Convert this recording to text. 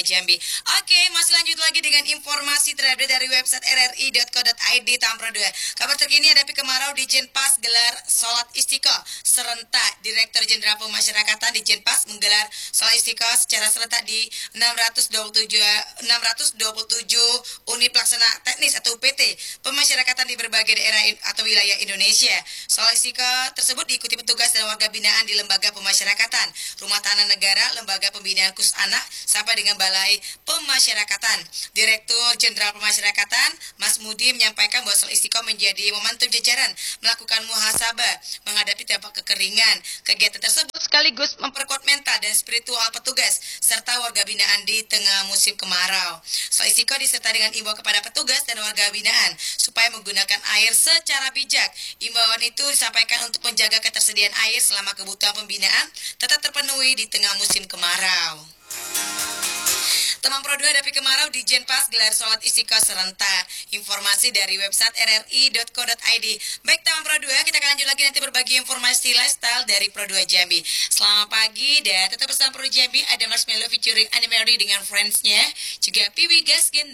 Jambi. Oke, masih lanjut lagi dengan informasi terupdate dari website rri.co.id Tampro 2. Kabar terkini hadapi kemarau di Jenpas gelar sholat istiqoah serentak. Direktur Jenderal Pemasyarakatan di Jenpas menggelar sholat istiqoah secara serentak di 627 unit pelaksana teknis atau UPT pemasyarakatan di berbagai daerah atau wilayah Indonesia. Sholat istiqoah tersebut diikuti petugas dan warga binaan di lembaga pemasyarakatan, rumah tanah negara, lembaga pembinaan khusus anak, sampai dengan balai pemasyarakatan. Direktur Jenderal Pemasyarakatan Mas Mudi menyampaikan bahwa sholat istiqoah menjadi momentum jajaran melakukan muhasabah menghadapi dampak kekeringan. Kegiatan tersebut sekaligus memperkuat mental dan spiritual petugas serta warga binaan di tengah musim kemarau. Sholat istiqoah disertai dengan imbauan kepada petugas dan warga binaan supaya menggunakan air secara bijak. Imbauan itu disampaikan untuk menjaga ketersediaan air selama kebutuhan pembinaan tetap terpenuhi di tengah musim kemarau. Teman Pro 2 hadapi kemarau di Jenpas gelar sholat istiqoah serentak. Informasi dari website rri.co.id. Baik teman Pro 2, kita akan lanjut lagi nanti berbagi informasi lifestyle dari Pro 2 Jambi. Selamat pagi dan tetap bersama Pro Jambi. Ada Marshmello featuring Anne Mary dengan friends-nya, juga Piwi Gaskin